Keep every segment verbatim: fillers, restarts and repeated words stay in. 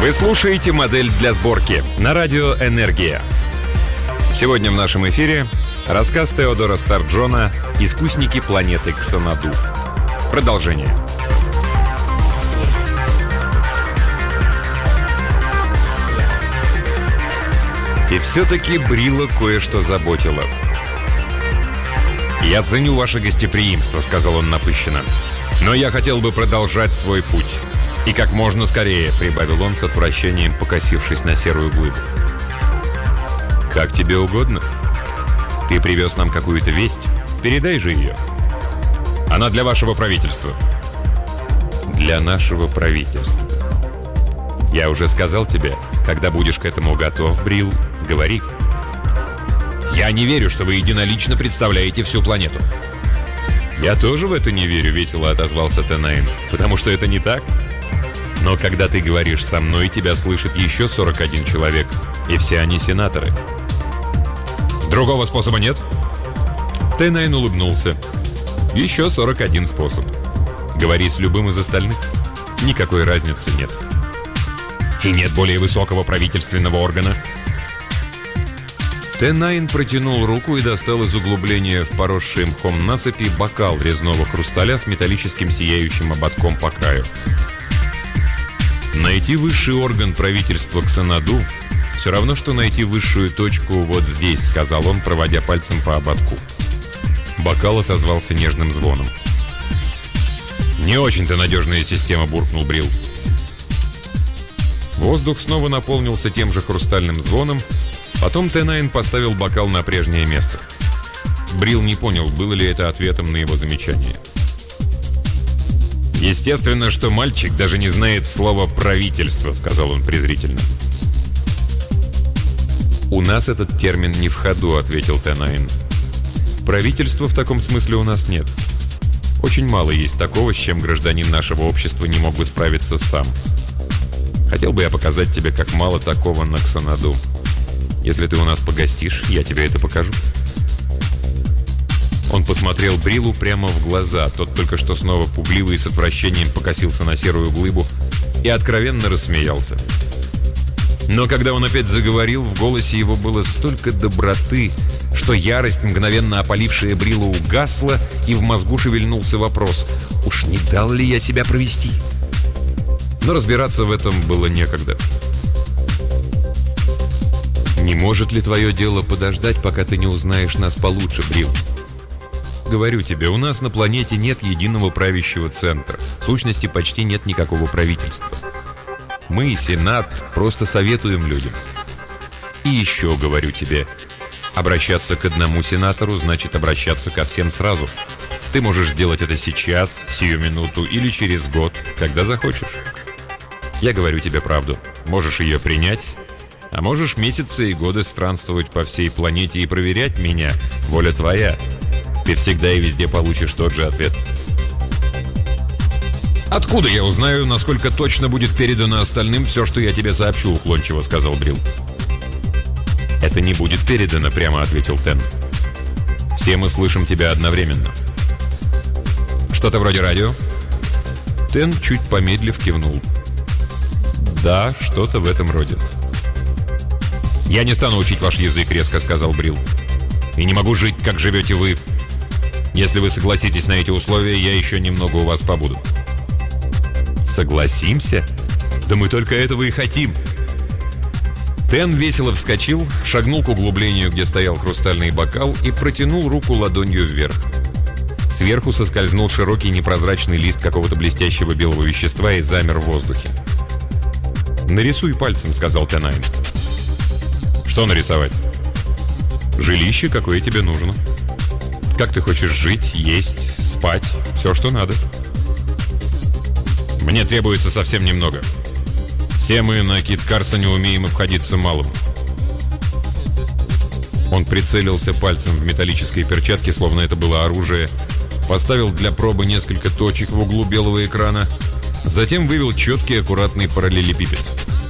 Вы слушаете «Модель для сборки» на радио «Энергия». Сегодня в нашем эфире рассказ Теодора Старджона «Искусники планеты Ксанаду». Продолжение. И все-таки Брила кое-что заботило. «Я ценю ваше гостеприимство», — сказал он напыщенно. «Но я хотел бы продолжать свой путь. И как можно скорее», — прибавил он с отвращением, покосившись на серую глыбу. «Как тебе угодно. Ты привез нам какую-то весть. Передай же ее. Она для вашего правительства». «Для нашего правительства. Я уже сказал тебе, когда будешь к этому готов, Брил, говори». «Я не верю, что вы единолично представляете всю планету». «Я тоже в это не верю», — весело отозвался Тенайн, «потому что это не так. Но когда ты говоришь со мной, тебя слышит еще сорок один человек, и все они сенаторы». «Другого способа нет?» Тенайн улыбнулся. «Еще сорок один способ. Говори с любым из остальных. Никакой разницы нет». «И нет более высокого правительственного органа?» Тенайн протянул руку и достал из углубления в поросшей мхом насыпи бокал резного хрусталя с металлическим сияющим ободком по краю. «Найти высший орган правительства Ксанаду все равно, что найти высшую точку вот здесь», — сказал он, проводя пальцем по ободку. Бокал отозвался нежным звоном. «Не очень-то надежная система», — буркнул Брил. Воздух снова наполнился тем же хрустальным звоном. Потом Тенайн поставил бокал на прежнее место. Брил не понял, было ли это ответом на его замечание. «Естественно, что мальчик даже не знает слова «правительство», — сказал он презрительно. «У нас этот термин не в ходу», — ответил Тенайн. «Правительства в таком смысле у нас нет. Очень мало есть такого, с чем гражданин нашего общества не мог бы справиться сам. Хотел бы я показать тебе, как мало такого на Ксанаду. Если ты у нас погостишь, я тебе это покажу». Он посмотрел Брилу прямо в глаза. Тот только что снова пугливо и с отвращением покосился на серую глыбу и откровенно рассмеялся. Но когда он опять заговорил, в голосе его было столько доброты, что ярость, мгновенно опалившая Брилу, угасла, и в мозгу шевельнулся вопрос: «Уж не дал ли я себя провести?» Но разбираться в этом было некогда. «Не может ли твое дело подождать, пока ты не узнаешь нас получше, Брил? Говорю тебе, у нас на планете нет единого правящего центра. В сущности, почти нет никакого правительства. Мы, Сенат, просто советуем людям. И еще говорю тебе, обращаться к одному сенатору значит обращаться ко всем сразу. Ты можешь сделать это сейчас, сию минуту или через год, когда захочешь. Я говорю тебе правду. Можешь ее принять, а можешь месяцы и годы странствовать по всей планете и проверять меня. Воля твоя. Ты всегда и везде получишь тот же ответ». «Откуда я узнаю, насколько точно будет передано остальным все, что я тебе сообщу?» — уклончиво сказал Брил. «Это не будет передано прямо», — ответил Тен. «Все мы слышим тебя одновременно». «Что-то вроде радио?» Тен, чуть помедлив, кивнул. «Да, что-то в этом роде». «Я не стану учить ваш язык», — резко сказал Брил. «И не могу жить, как живете вы. Если вы согласитесь на эти условия, я еще немного у вас побуду». «Согласимся? Да мы только этого и хотим». Тен весело вскочил, шагнул к углублению, где стоял хрустальный бокал, и протянул руку ладонью вверх. Сверху соскользнул широкий непрозрачный лист какого-то блестящего белого вещества и замер в воздухе. «Нарисуй пальцем», — сказал Тенайн. «Что нарисовать?» «Жилище, какое тебе нужно. Как ты хочешь жить, есть, спать, все, что надо». «Мне требуется совсем немного. Все мы на Кит-Карсоне умеем обходиться малым». Он прицелился пальцем в металлической перчатке, словно это было оружие, поставил для пробы несколько точек в углу белого экрана, затем вывел четкий, аккуратный параллелепипед.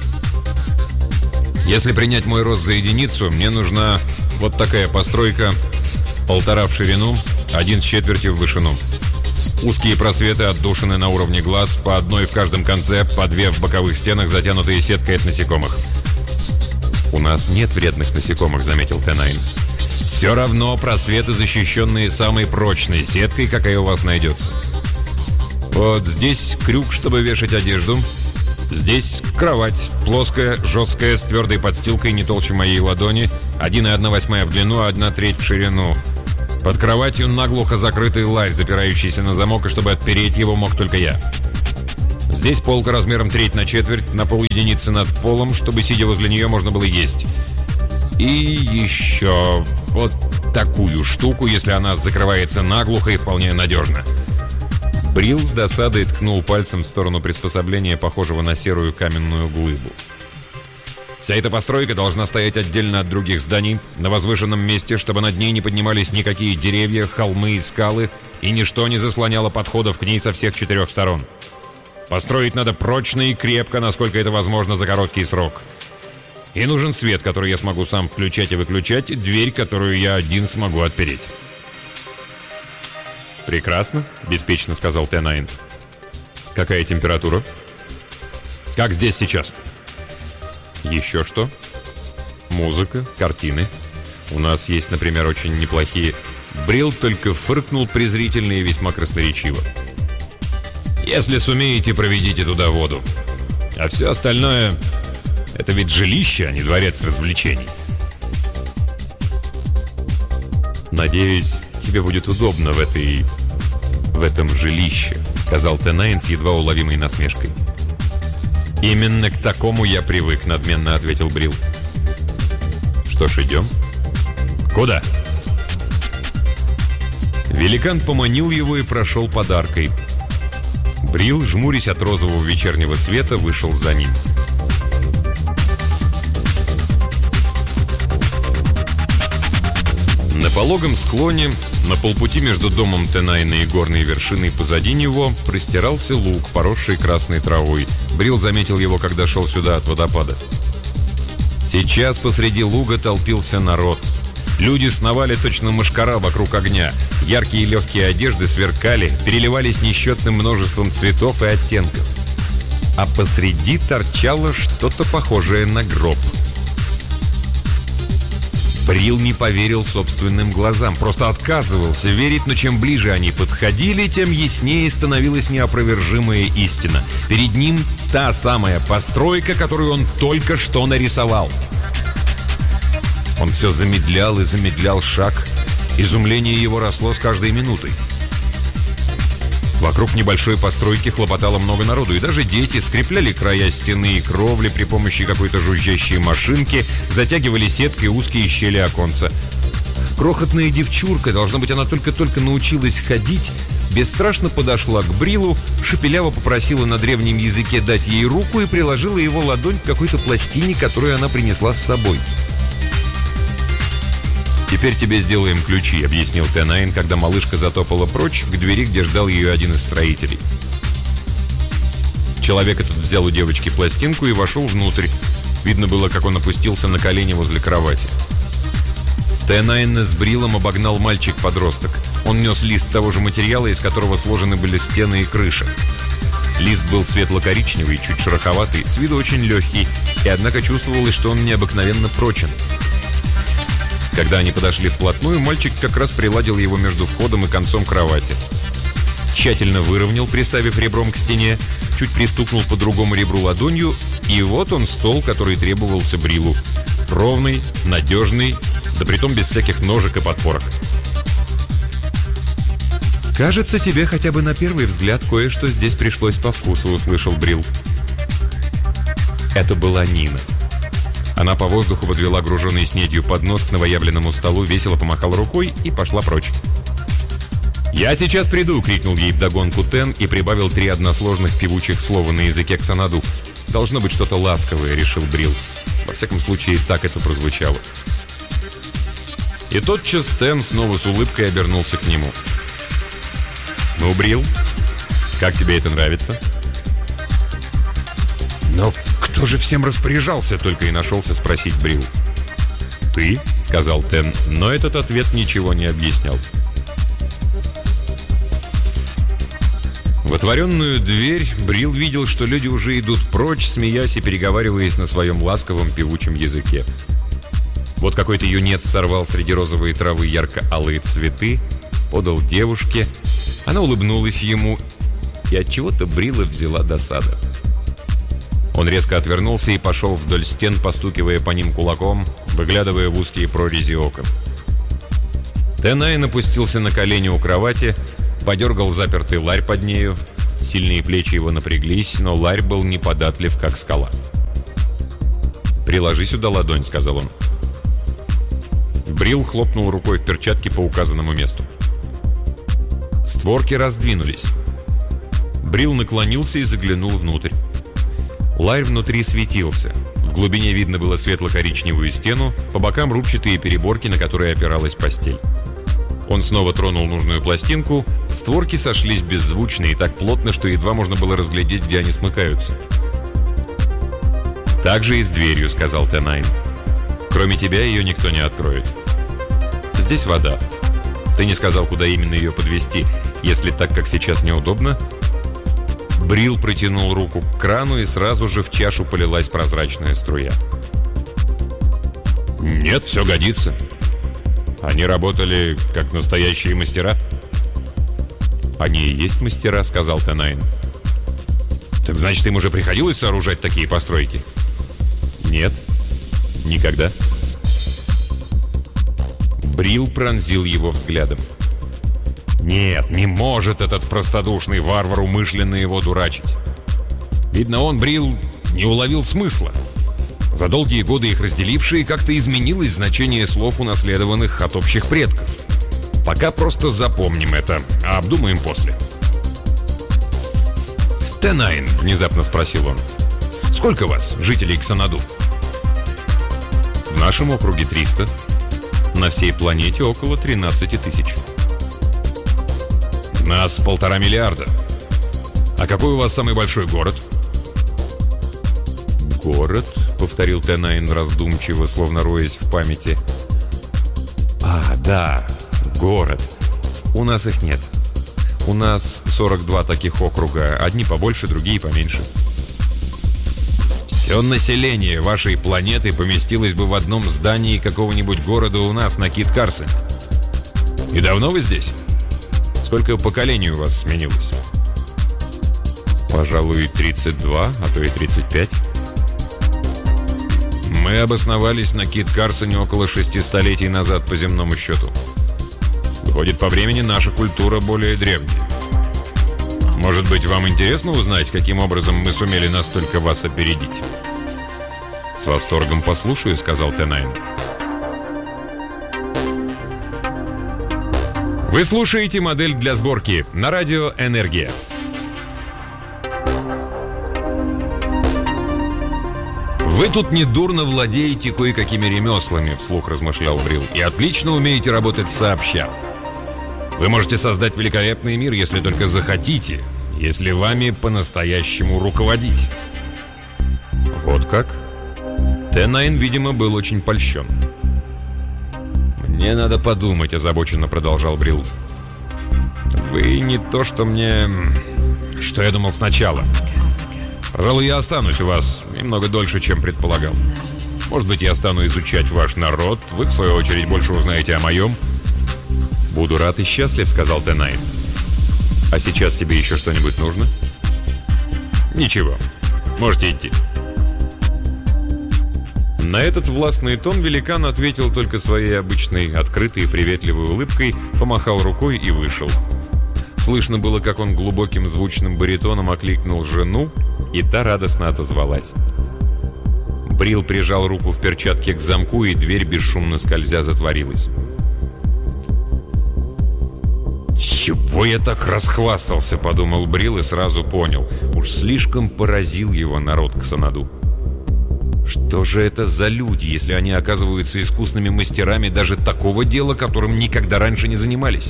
«Если принять мой рост за единицу, мне нужна вот такая постройка, полтора в ширину, один с четвертью в вышину. Узкие просветы отдушины на уровне глаз, по одной в каждом конце, по две в боковых стенах, затянутые сеткой от насекомых. «У нас нет вредных насекомых», — заметил Т-Найн. «Все равно просветы, защищенные самой прочной сеткой, какая у вас найдется. Вот здесь крюк, чтобы вешать одежду. Здесь кровать, плоская, жесткая, с твердой подстилкой, не толще моей ладони, один и одна восьмая в длину, а одна треть в ширину. Под кроватью наглухо закрытый ларь, запирающийся на замок, и чтобы отпереть его мог только я. Здесь полка размером треть на четверть, на полединицы над полом, чтобы, сидя возле нее, можно было есть. И еще вот такую штуку, если она закрывается наглухо и вполне надежно». Брил с досадой ткнул пальцем в сторону приспособления, похожего на серую каменную глыбу. «Вся эта постройка должна стоять отдельно от других зданий, на возвышенном месте, чтобы над ней не поднимались никакие деревья, холмы и скалы, и ничто не заслоняло подходов к ней со всех четырех сторон. Построить надо прочно и крепко, насколько это возможно за короткий срок. И нужен свет, который я смогу сам включать и выключать, и дверь, которую я один смогу отпереть». «Прекрасно», — беспечно сказал Т-Найн. «Какая температура?» «Как здесь сейчас?» «Еще что?» «Музыка, картины. У нас есть, например, очень неплохие...» Брил только фыркнул презрительно и весьма красноречиво. «Если сумеете, проведите туда воду. А все остальное... это ведь жилище, а не дворец развлечений». «Надеюсь, тебе будет удобно в этой... в этом жилище», — сказал Т-Найн с едва уловимой насмешкой. «Именно к такому я привык», — надменно ответил Брил. «Что ж, идем?» «Куда?» Великан поманил его и прошел подаркой. Брил, жмурясь от розового вечернего света, вышел за ним. На пологом склоне, на полпути между домом Т-Найна и горной вершиной позади него, простирался луг, поросший красной травой. Брил заметил его, когда шел сюда от водопада. Сейчас посреди луга толпился народ. Люди сновали точно мошкара вокруг огня. Яркие и легкие одежды сверкали, переливались несчетным множеством цветов и оттенков. А посреди торчало что-то похожее на гроб. Брил не поверил собственным глазам, просто отказывался верить, но чем ближе они подходили, тем яснее становилась неопровержимая истина. Перед ним та самая постройка, которую он только что нарисовал. Он все замедлял и замедлял шаг. Изумление его росло с каждой минутой. Вокруг небольшой постройки хлопотало много народу, и даже дети скрепляли края стены и кровли при помощи какой-то жужжащей машинки, затягивали сеткой узкие щели оконца. Крохотная девчурка, должно быть, она только-только научилась ходить, бесстрашно подошла к Брилу, шепеляво попросила на древнем языке дать ей руку и приложила его ладонь к какой-то пластине, которую она принесла с собой. «Теперь тебе сделаем ключи», — объяснил Т-Найн, когда малышка затопала прочь к двери, где ждал ее один из строителей. Человек этот взял у девочки пластинку и вошел внутрь. Видно было, как он опустился на колени возле кровати. Т-Найн с Брилом обогнал мальчик-подросток. Он нес лист того же материала, из которого сложены были стены и крыша. Лист был светло-коричневый, чуть шероховатый, с виду очень легкий, и однако чувствовалось, что он необыкновенно прочен. Когда они подошли вплотную, мальчик как раз приладил его между входом и концом кровати. Тщательно выровнял, приставив ребром к стене, чуть пристукнул по другому ребру ладонью, и вот он стол, который требовался Брилу. Ровный, надежный, да притом без всяких ножек и подпорок. «Кажется, тебе хотя бы на первый взгляд кое-что здесь пришлось по вкусу», — услышал Брил. Это была Нина. Она по воздуху подвела груженный снедью поднос к новоявленному столу, весело помахала рукой и пошла прочь. «Я сейчас приду!» — крикнул ей вдогонку Тен и прибавил три односложных певучих слова на языке Ксанаду. «Должно быть что-то ласковое», — решил Брил. Во всяком случае, так это прозвучало. И тотчас Тен снова с улыбкой обернулся к нему. «Ну, Брил, как тебе это нравится?» «Но кто же всем распоряжался?» — только и нашелся спросить Брил. «Ты?» — сказал Тен, но этот ответ ничего не объяснял. В отворенную дверь Брил видел, что люди уже идут прочь, смеясь и переговариваясь на своем ласковом певучем языке. Вот какой-то юнец сорвал среди розовой травы ярко-алые цветы, подал девушке. Она улыбнулась ему, и от чего-то Брила взяла досада. Он резко отвернулся и пошел вдоль стен, постукивая по ним кулаком, выглядывая в узкие прорези окон. Тенайн опустился на колени у кровати, подергал запертый ларь под нею. Сильные плечи его напряглись, но ларь был неподатлив, как скала. «Приложи сюда ладонь», — сказал он. Брил хлопнул рукой в перчатке по указанному месту. Створки раздвинулись. Брил наклонился и заглянул внутрь. Ларь внутри светился. В глубине видно было светло-коричневую стену, по бокам рубчатые переборки, на которые опиралась постель. Он снова тронул нужную пластинку. Створки сошлись беззвучно и так плотно, что едва можно было разглядеть, где они смыкаются. «Так же и с дверью», — сказал Тенайн. «Кроме тебя ее никто не откроет. Здесь вода. Ты не сказал, куда именно ее подвести. Если так, как сейчас, неудобно». Брил протянул руку к крану, и сразу же в чашу полилась прозрачная струя. «Нет, все годится. Они работали как настоящие мастера». «Они и есть мастера», — сказал Тенайн. «Так значит, им уже приходилось сооружать такие постройки?» «Нет, никогда». Брил пронзил его взглядом. Нет, не может этот простодушный варвар умышленно его дурачить. Видно, он, Брил, не уловил смысла. За долгие годы их разделившие как-то изменилось значение слов, унаследованных от общих предков. Пока просто запомним это, а обдумаем после. «Тенайн», — внезапно спросил он, — «сколько вас, жителей Ксанаду?» «В нашем округе триста. На всей планете около тринадцати тысяч». «Нас полтора миллиарда. А какой у вас самый большой город?» «Город?» — повторил Тенайн раздумчиво, словно роясь в памяти. «А, да, город. У нас их нет. У нас сорок два таких округа. Одни побольше, другие поменьше». «Все население вашей планеты поместилось бы в одном здании какого-нибудь города у нас на Кит-Карсоне. И давно вы здесь? Сколько поколений у вас сменилось?» «Пожалуй, тридцать два, а то и тридцать пять». «Мы обосновались на Кит-Карсоне около шести столетий назад по земному счету. Выходит, по времени наша культура более древняя. Может быть, вам интересно узнать, каким образом мы сумели настолько вас опередить?» «С восторгом послушаю», — сказал Тенайн. Вы слушаете «Модель для сборки» на радио «Энергия». «Вы тут недурно владеете кое-какими ремеслами», — вслух размышлял Брил, «и отлично умеете работать сообща. Вы можете создать великолепный мир, если только захотите, если вами по-настоящему руководить». Вот как? Тенайн, видимо, был очень польщен. «Мне надо подумать», — озабоченно продолжал Брил. «Вы не то, что мне... что я думал сначала. Пожалуй, я останусь у вас немного дольше, чем предполагал. Может быть, я стану изучать ваш народ, вы, в свою очередь, больше узнаете о моем». «Буду рад и счастлив», — сказал Тенайн. «А сейчас тебе еще что-нибудь нужно?» «Ничего. Можете идти». На этот властный тон великан ответил только своей обычной, открытой и приветливой улыбкой, помахал рукой и вышел. Слышно было, как он глубоким звучным баритоном окликнул жену, и та радостно отозвалась. Брил прижал руку в перчатке к замку, и дверь, бесшумно скользя, затворилась. «Чего я так расхвастался?» — подумал Брил и сразу понял. Уж слишком поразил его народ Ксанаду. Что же это за люди, если они оказываются искусными мастерами даже такого дела, которым никогда раньше не занимались?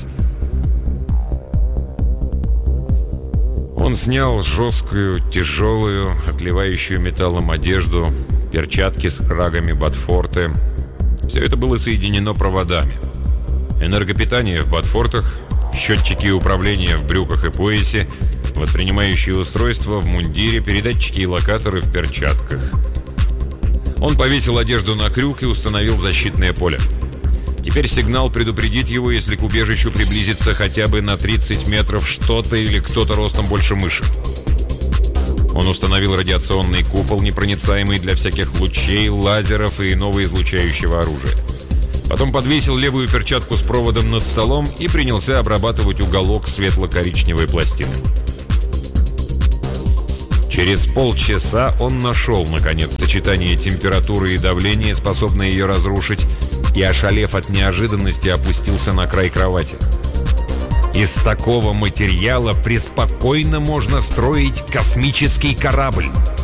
Он снял жесткую, тяжелую, отливающую металлом одежду, перчатки с крагами ботфорты. Все это было соединено проводами. Энергопитание в ботфортах, счетчики управления в брюках и поясе, воспринимающие устройства в мундире, передатчики и локаторы в перчатках. Он повесил одежду на крюк и установил защитное поле. Теперь сигнал предупредит его, если к убежищу приблизится хотя бы на тридцать метров что-то или кто-то ростом больше мыши. Он установил радиационный купол, непроницаемый для всяких лучей, лазеров и иного излучающего оружия. Потом подвесил левую перчатку с проводом над столом и принялся обрабатывать уголок светло-коричневой пластины. Через полчаса он нашел, наконец, сочетание температуры и давления, способное ее разрушить, и, ошалев от неожиданности, опустился на край кровати. Из такого материала преспокойно можно строить космический корабль.